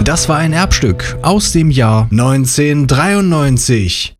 Das war ein Erbstück aus dem Jahr 1993.